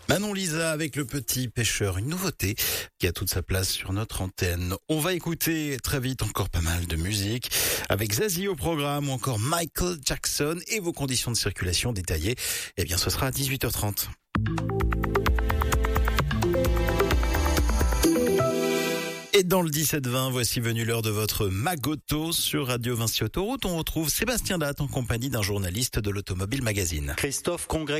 Manon Lisa avec Le Petit Pêcheur, une nouveauté qui a toute sa place sur notre antenne. On va écouter très vite encore pas mal de musique avec Zazie au programme ou encore Michael Jackson et vos conditions de circulation détaillées. Eh bien, ce sera à 18h30. Et dans le 17-20, voici venue l'heure de votre Magoto sur Radio Vinci Autoroute. On retrouve Sébastien Datte en compagnie d'un journaliste de l'Automobile Magazine. Christophe Congrès